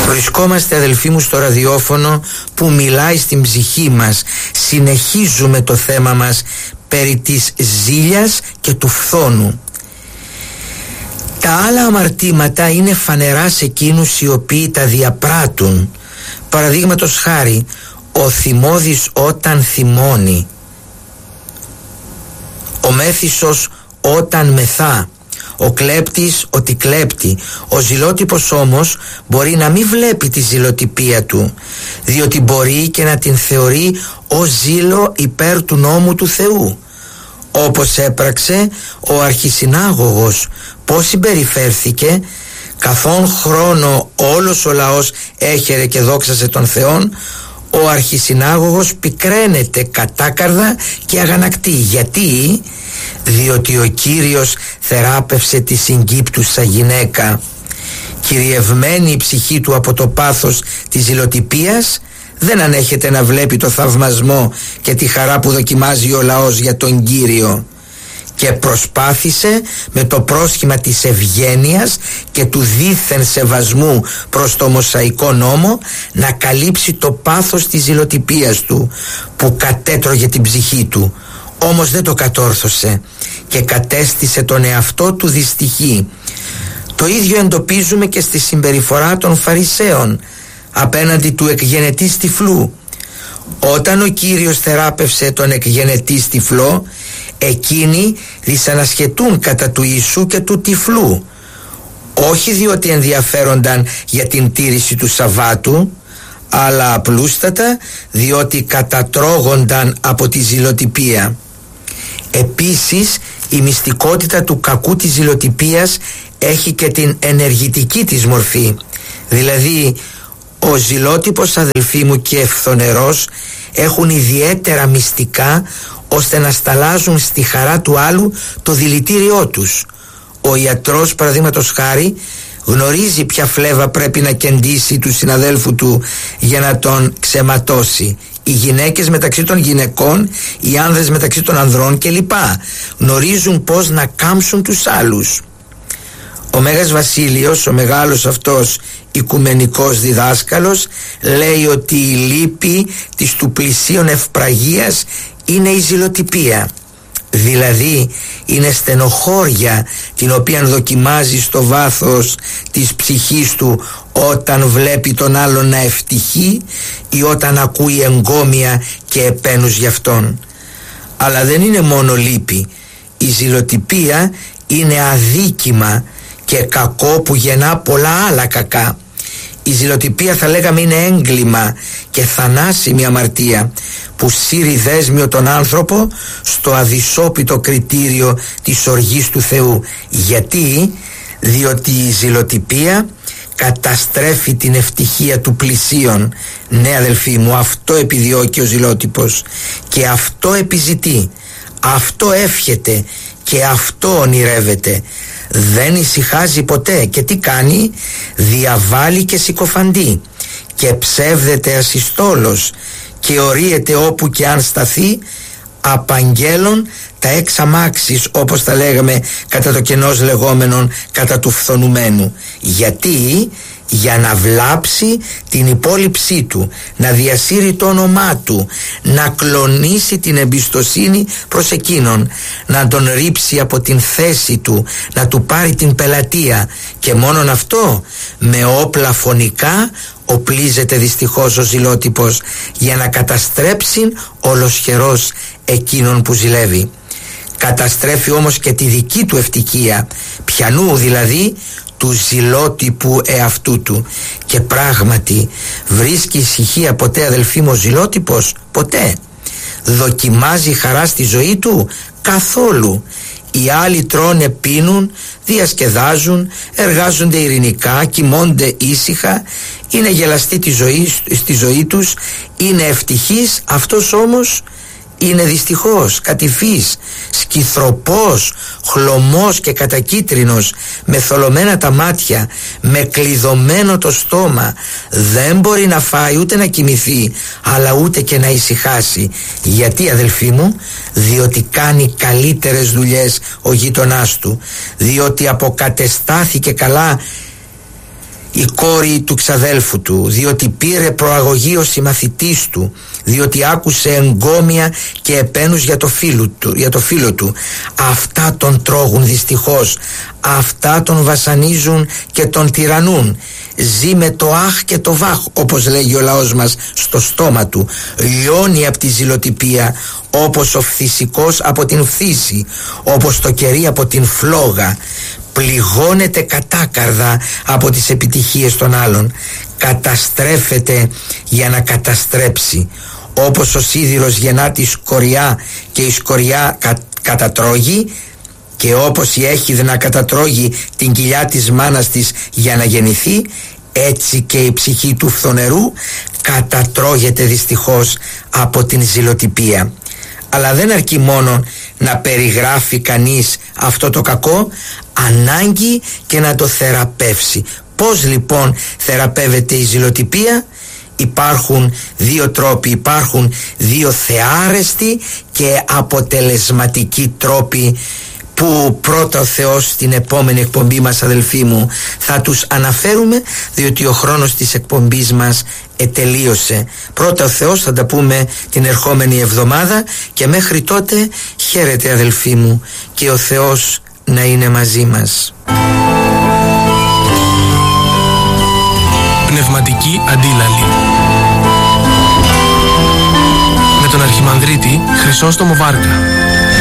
Βρισκόμαστε, αδελφοί μου, στο ραδιόφωνο που μιλάει στην ψυχή μας. Συνεχίζουμε το θέμα μας περί της ζήλιας και του φθόνου. Τα άλλα αμαρτήματα είναι φανερά σε εκείνους οι οποίοι τα διαπράττουν. Παραδείγματος χάρη, ο θυμώδης όταν θυμώνει, ο μέθησος όταν μεθά, ο κλέπτης ότι κλέπτει. Ο ζηλότυπος όμως μπορεί να μην βλέπει τη ζηλοτυπία του, διότι μπορεί και να την θεωρεί ως ζήλο υπέρ του νόμου του Θεού, όπως έπραξε ο αρχισυνάγωγος. Πώς συμπεριφέρθηκε? Καθόν χρόνο όλος ο λαός έχερε και δόξασε τον Θεόν, ο αρχισυνάγωγος πικραίνεται κατάκαρδα και αγανακτεί. Γιατί? Διότι ο Κύριος θεράπευσε τη συγκύπτουσα γυναίκα. Κυριευμένη η ψυχή του από το πάθος της ζηλοτυπίας, δεν ανέχεται να βλέπει το θαυμασμό και τη χαρά που δοκιμάζει ο λαός για τον Κύριο, και προσπάθησε με το πρόσχημα της ευγένειας και του δίθεν σεβασμού προς το Μωσαϊκό νόμο να καλύψει το πάθος της ζηλοτυπίας του που κατέτρωγε την ψυχή του. Όμως δεν το κατόρθωσε και κατέστησε τον εαυτό του δυστυχή. Το ίδιο εντοπίζουμε και στη συμπεριφορά των Φαρισαίων απέναντι του εκγενετής τυφλού. Όταν ο Κύριος θεράπευσε τον εκγενετής τυφλό, εκείνοι δυσανασχετούν κατά του Ιησού και του τυφλού, όχι διότι ενδιαφέρονταν για την τήρηση του Σαββάτου, αλλά απλούστατα διότι κατατρώγονταν από τη ζηλοτυπία. Επίσης, η μυστικότητα του κακού της ζηλοτυπίας έχει και την ενεργητική της μορφή. Δηλαδή, ο ζηλότυπος, αδελφοί μου, και φθονερός έχουν ιδιαίτερα μυστικά, ώστε να σταλάζουν στη χαρά του άλλου το δηλητήριό τους. Ο ιατρός, παραδείγματος χάρη, γνωρίζει ποια φλέβα πρέπει να κεντήσει του συναδέλφου του για να τον ξεματώσει. Οι γυναίκες μεταξύ των γυναικών, οι άνδρες μεταξύ των ανδρών κλπ. Γνωρίζουν πώς να κάμψουν τους άλλους. Ο Μέγας Βασίλειος, ο μεγάλος αυτός οικουμενικός διδάσκαλος, λέει ότι η λύπη της του πλησίον ευπραγίας είναι η ζηλοτυπία. Δηλαδή είναι στενοχώρια την οποία δοκιμάζει στο βάθος της ψυχής του όταν βλέπει τον άλλον να ευτυχεί ή όταν ακούει εγκόμια και επένους γι' αυτόν. Αλλά δεν είναι μόνο λύπη. Η ζηλοτυπία είναι αδίκημα και κακό που γεννά πολλά άλλα κακά. Η ζηλοτυπία, θα λέγαμε, είναι έγκλημα και θανάσιμη αμαρτία που σύρει δέσμιο τον άνθρωπο στο αδυσόπιτο κριτήριο της οργής του Θεού. Γιατί? Διότι η ζηλοτυπία καταστρέφει την ευτυχία του πλησίον. Ναι, αδελφοί μου, αυτό επιδιώκει ο ζηλότυπος και αυτό επιζητεί, αυτό εύχεται και αυτό ονειρεύεται. Δεν ησυχάζει ποτέ και τι κάνει? Διαβάλλει και συκοφαντεί και ψεύδεται ασυστόλος και ορίεται όπου και αν σταθεί, απαγγέλων τα εξαμάξεις, όπως τα λέγαμε κατά το κενός λεγόμενον κατά του φθονουμένου. Γιατί? Για να βλάψει την υπόλοιψή του, να διασύρει το όνομά του, να κλονίσει την εμπιστοσύνη προς εκείνον, να τον ρίψει από την θέση του, να του πάρει την πελατεία. Και μόνον αυτό, με όπλα φωνικά οπλίζεται δυστυχώς ο ζηλότυπος για να καταστρέψει ολοσχερός εκείνον που ζηλεύει. Καταστρέφει όμως και τη δική του ευτυχία. Πιανού δηλαδή? Του ζηλότυπου εαυτού του. Και πράγματι βρίσκει ησυχία ποτέ, αδελφοί μου, ο ζηλότυπος? Ποτέ. Δοκιμάζει χαρά στη ζωή του? Καθόλου. Οι άλλοι τρώνε, πίνουν, διασκεδάζουν, εργάζονται ειρηνικά, κοιμώνται ήσυχα, είναι γελαστοί στη ζωή τους, είναι ευτυχείς. Αυτός όμως είναι δυστυχώς κατηφής, σκυθροπός, χλωμός και κατακίτρινος, με θολωμένα τα μάτια, με κλειδωμένο το στόμα. Δεν μπορεί να φάει ούτε να κοιμηθεί, αλλά ούτε και να ησυχάσει. Γιατί, αδελφοί μου? Διότι κάνει καλύτερες δουλειές ο γείτονάς του, διότι αποκατεστάθηκε καλά η κόρη του ξαδέλφου του, διότι πήρε προαγωγή ο συμμαθητής του, διότι άκουσε εγκόμια και επένους για το φίλο του. Αυτά τον τρώγουν δυστυχώς, αυτά τον βασανίζουν και τον τυραννούν. Ζει με το αχ και το βάχ, όπως λέγει ο λαός μας, στο στόμα του. Λιώνει από τη ζηλοτυπία, όπως ο φθισικός από την φθήση, όπως το κερί από την φλόγα. Πληγώνεται κατάκαρδα από τις επιτυχίες των άλλων. Καταστρέφεται για να καταστρέψει. Όπως ο σίδηρος γεννά τη σκοριά και η σκοριά κατατρώγει, και όπως η έχιδνα κατατρώγει την κοιλιά της μάνας της για να γεννηθεί, έτσι και η ψυχή του φθονερού κατατρώγεται δυστυχώς από την ζηλοτυπία. Αλλά δεν αρκεί μόνο να περιγράφει κανείς αυτό το κακό, ανάγκη και να το θεραπεύσει. Πώς λοιπόν θεραπεύεται η ζηλοτυπία? Υπάρχουν δύο τρόποι, υπάρχουν δύο θεάρεστοι και αποτελεσματικοί τρόποι που πρώτα ο Θεός στην επόμενη εκπομπή μας, αδελφοί μου, θα τους αναφέρουμε, διότι ο χρόνος της εκπομπής μας ετελείωσε. Πρώτα ο Θεός, θα τα πούμε την ερχόμενη εβδομάδα, και μέχρι τότε χαίρετε αδελφοί μου, και ο Θεός να είναι μαζί μας. Πνευματική αντίλαλη με τον Αρχιμανδρίτη Χρυσόστομο Βάρκα.